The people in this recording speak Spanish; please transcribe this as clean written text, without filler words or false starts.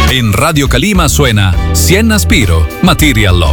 En Radio Calima suena Cien Aspiro, Material Love.